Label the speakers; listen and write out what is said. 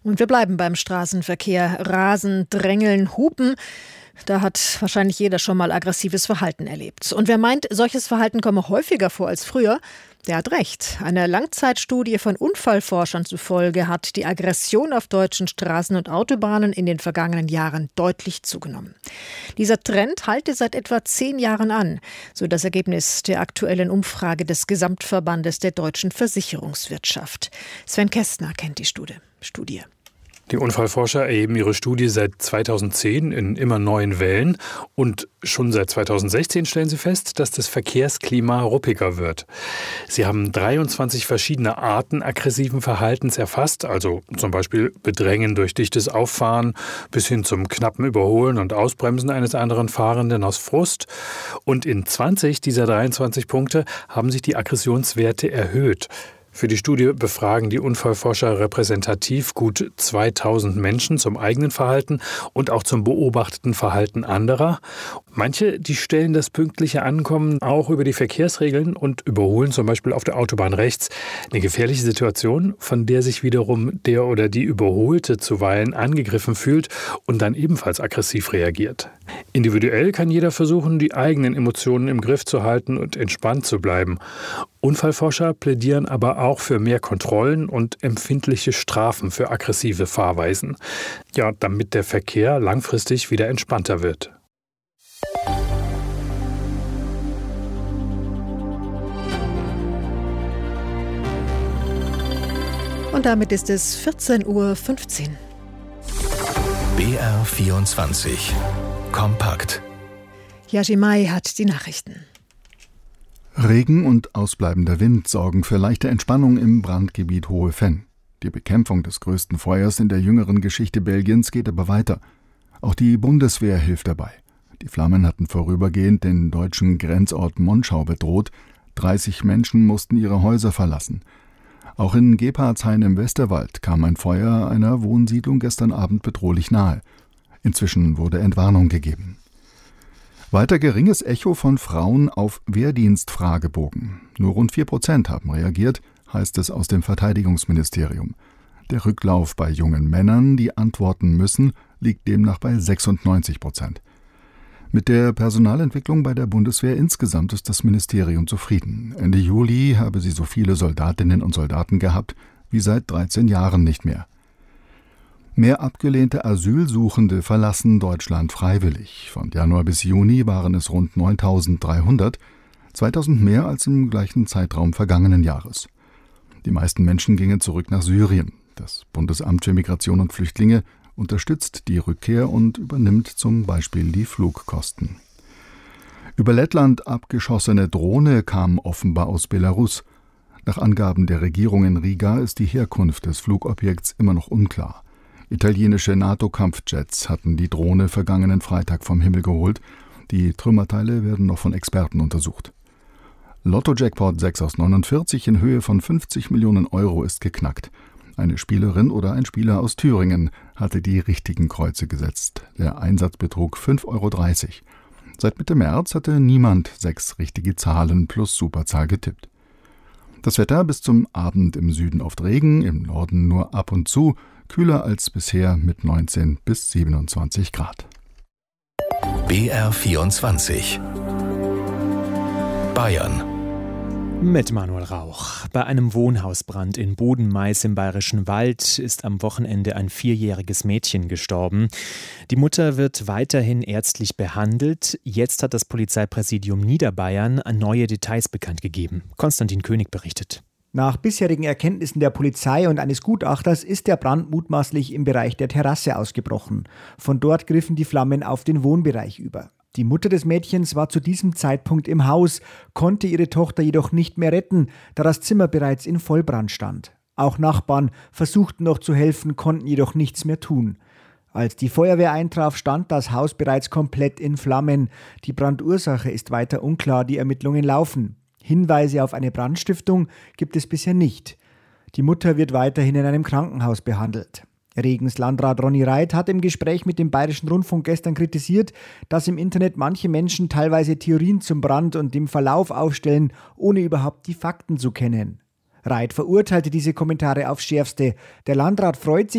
Speaker 1: Und wir bleiben beim Straßenverkehr. Rasen, Drängeln, Hupen. Da hat wahrscheinlich jeder schon mal aggressives Verhalten erlebt. Und wer meint, solches Verhalten komme häufiger vor als früher, der hat recht. Einer Langzeitstudie von Unfallforschern zufolge hat die Aggression auf deutschen Straßen und Autobahnen in den vergangenen Jahren deutlich zugenommen. Dieser Trend halte seit etwa 10 Jahren an, so das Ergebnis der aktuellen Umfrage des Gesamtverbandes der deutschen Versicherungswirtschaft. Sven Kästner kennt die Studie.
Speaker 2: Die Unfallforscher erheben ihre Studie seit 2010 in immer neuen Wellen und schon seit 2016 stellen sie fest, dass das Verkehrsklima ruppiger wird. Sie haben 23 verschiedene Arten aggressiven Verhaltens erfasst, also zum Beispiel Bedrängen durch dichtes Auffahren bis hin zum knappen Überholen und Ausbremsen eines anderen Fahrenden aus Frust. Und in 20 dieser 23 Punkte haben sich die Aggressionswerte erhöht. Für die Studie befragen die Unfallforscher repräsentativ gut 2000 Menschen zum eigenen Verhalten und auch zum beobachteten Verhalten anderer. Manche, die stellen das pünktliche Ankommen auch über die Verkehrsregeln und überholen zum Beispiel auf der Autobahn rechts. Eine gefährliche Situation, von der sich wiederum der oder die Überholte zuweilen angegriffen fühlt und dann ebenfalls aggressiv reagiert. Individuell kann jeder versuchen, die eigenen Emotionen im Griff zu halten und entspannt zu bleiben. Unfallforscher plädieren aber auch für mehr Kontrollen und empfindliche Strafen für aggressive Fahrweisen. Ja, damit der Verkehr langfristig wieder entspannter wird.
Speaker 1: Und damit ist es 14:15 Uhr.
Speaker 3: BR24 Kompakt.
Speaker 1: Yajimai hat die Nachrichten.
Speaker 4: Regen und ausbleibender Wind sorgen für leichte Entspannung im Brandgebiet Hohe Venn. Die Bekämpfung des größten Feuers in der jüngeren Geschichte Belgiens geht aber weiter. Auch die Bundeswehr hilft dabei. Die Flammen hatten vorübergehend den deutschen Grenzort Monschau bedroht. 30 Menschen mussten ihre Häuser verlassen. Auch in Gebhardshain im Westerwald kam ein Feuer einer Wohnsiedlung gestern Abend bedrohlich nahe. Inzwischen wurde Entwarnung gegeben. Weiter geringes Echo von Frauen auf Wehrdienstfragebogen. Nur rund 4% haben reagiert, heißt es aus dem Verteidigungsministerium. Der Rücklauf bei jungen Männern, die antworten müssen, liegt demnach bei 96%. Mit der Personalentwicklung bei der Bundeswehr insgesamt ist das Ministerium zufrieden. Ende Juli habe sie so viele Soldatinnen und Soldaten gehabt wie seit 13 Jahren nicht mehr. Mehr abgelehnte Asylsuchende verlassen Deutschland freiwillig. Von Januar bis Juni waren es rund 9.300, 2.000 mehr als im gleichen Zeitraum vergangenen Jahres. Die meisten Menschen gingen zurück nach Syrien. Das Bundesamt für Migration und Flüchtlinge unterstützt die Rückkehr und übernimmt zum Beispiel die Flugkosten. Über Lettland abgeschossene Drohne kam offenbar aus Belarus. Nach Angaben der Regierung in Riga ist die Herkunft des Flugobjekts immer noch unklar. Italienische NATO-Kampfjets hatten die Drohne vergangenen Freitag vom Himmel geholt. Die Trümmerteile werden noch von Experten untersucht. Lotto-Jackpot 6 aus 49 in Höhe von 50 Millionen Euro ist geknackt. Eine Spielerin oder ein Spieler aus Thüringen hatte die richtigen Kreuze gesetzt. Der Einsatz betrug 5,30 Euro. Seit Mitte März hatte niemand 6 richtige Zahlen plus Superzahl getippt. Das Wetter bis zum Abend im Süden oft Regen, im Norden nur ab und zu, kühler als bisher mit 19 bis 27 Grad.
Speaker 3: BR24 Bayern.
Speaker 5: Mit Manuel Rauch. Bei einem Wohnhausbrand in Bodenmais im Bayerischen Wald ist am Wochenende ein 4-jähriges Mädchen gestorben. Die Mutter wird weiterhin ärztlich behandelt. Jetzt hat das Polizeipräsidium Niederbayern neue Details bekannt gegeben. Konstantin König berichtet.
Speaker 6: Nach bisherigen Erkenntnissen der Polizei und eines Gutachters ist der Brand mutmaßlich im Bereich der Terrasse ausgebrochen. Von dort griffen die Flammen auf den Wohnbereich über. Die Mutter des Mädchens war zu diesem Zeitpunkt im Haus, konnte ihre Tochter jedoch nicht mehr retten, da das Zimmer bereits in Vollbrand stand. Auch Nachbarn versuchten noch zu helfen, konnten jedoch nichts mehr tun. Als die Feuerwehr eintraf, stand das Haus bereits komplett in Flammen. Die Brandursache ist weiter unklar, die Ermittlungen laufen. Hinweise auf eine Brandstiftung gibt es bisher nicht. Die Mutter wird weiterhin in einem Krankenhaus behandelt. Regens Landrat Ronny Reit hat im Gespräch mit dem Bayerischen Rundfunk gestern kritisiert, dass im Internet manche Menschen teilweise Theorien zum Brand und dem Verlauf aufstellen, ohne überhaupt die Fakten zu kennen. Reit verurteilte diese Kommentare aufs Schärfste. Der Landrat freut sich